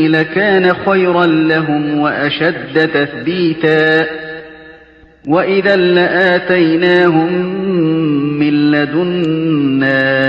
لكان خيرا لهم وأشد تثبيتا وإذا لآتيناهم من لدنا